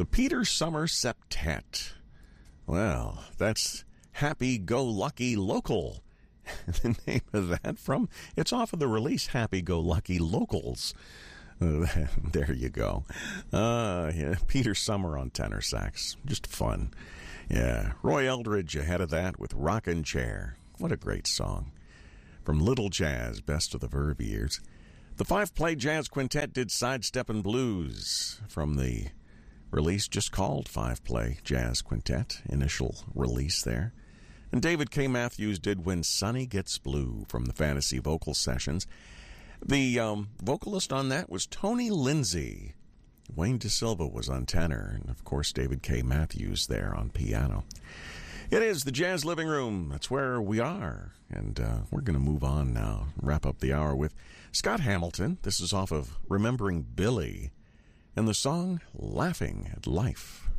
The Peter Summer Septet. Well, that's Happy-Go-Lucky Local. The name of that it's off of the release Happy-Go-Lucky Locals. There you go. Yeah, Peter Summer on tenor sax. Just fun. Yeah, Roy Eldridge ahead of that with Rockin' Chair. What a great song. From Little Jazz, Best of the Verve years. The five-play jazz quintet did Sidesteppin' Blues from the release just called Five-Play Jazz Quintet, initial release there. And David K. Matthews did When Sunny Gets Blue from the Fantasy Vocal Sessions. The vocalist on that was Tony Lindsay. Wayne DeSilva was on tenor, and of course David K. Matthews there on piano. It is the Jazz Living Room. That's where we are. And we're going to move on now, wrap up the hour with Scott Hamilton. This is off of Remembering Billy and the song Laughing at Life.